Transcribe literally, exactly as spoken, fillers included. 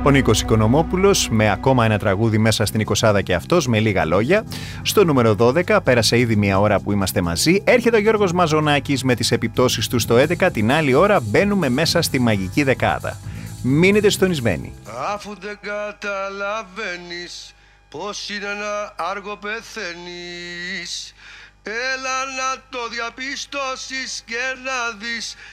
Ο Νίκος Οικονομόπουλος με ακόμα ένα τραγούδι μέσα στην εικοσάδα και αυτός με λίγα λόγια. Στο νούμερο δώδεκα, πέρασε ήδη μια ώρα που είμαστε μαζί, έρχεται ο Γιώργος Μαζονάκης με τις επιπτώσεις του στο έντεκα. Την άλλη ώρα μπαίνουμε μέσα στη μαγική δεκάδα. Μείνετε συντονισμένοι. Αφού δεν καταλαβαίνεις πως είναι ένα άργο πεθαίνεις, έλα να το διαπιστώσεις και να δεις